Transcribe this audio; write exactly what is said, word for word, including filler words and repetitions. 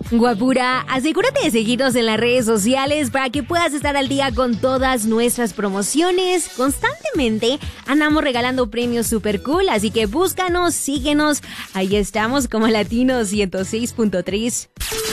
Guapura, asegúrate de seguirnos en las redes sociales para que puedas estar al día con todas nuestras promociones. Constantemente andamos regalando premios super cool, así que búscanos, síguenos. Ahí estamos como Latino ciento seis punto tres.